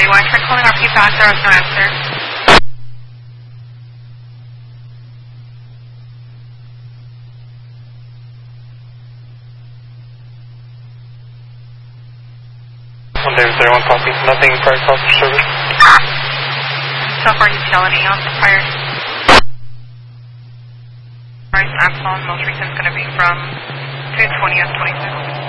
31. I tried calling RP back, there was no answer. On David 31 copy. Nothing prior call for service. So far utility on the prior. Price Axon, most recent is going to be from 2/20 of 26.